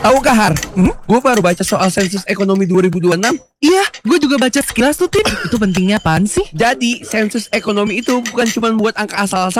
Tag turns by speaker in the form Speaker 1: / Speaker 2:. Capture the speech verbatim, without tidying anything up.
Speaker 1: Tahu gak Har? Hmm? Gue baru baca soal sensus ekonomi dua ribu dua puluh enam.
Speaker 2: Iya, gue juga baca sekilas tuh, Tin. Itu pentingnya apaan sih?
Speaker 1: Jadi sensus ekonomi itu bukan cuma buat angka asal-asalan.